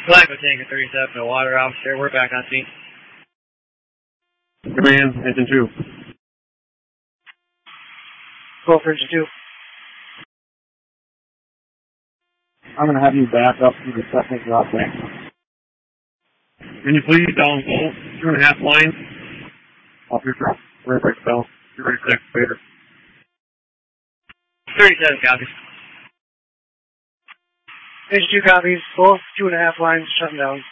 Flag Tanker 37, a water officer. We're back on scene. Command, engine 2. Go for engine 2. I'm going to have you back up to the second drop tank. Can you please down full 2.5 lines off your truck? Rear brake bell. You're ready for the excavator. 37 copies. Engine 2 copies. Both 2.5 lines shutting down.